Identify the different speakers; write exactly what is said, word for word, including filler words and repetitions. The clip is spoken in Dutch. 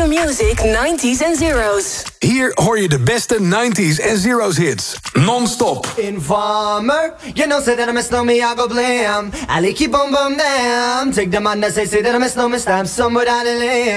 Speaker 1: music nineties en zeros.
Speaker 2: Hier hoor je de beste nineties en zeros hits. Non-stop.
Speaker 3: Informer, you know say that I miss no me, I go blam. I like keep on bum them. Take the man that say say that I miss no me, stab some without a limb.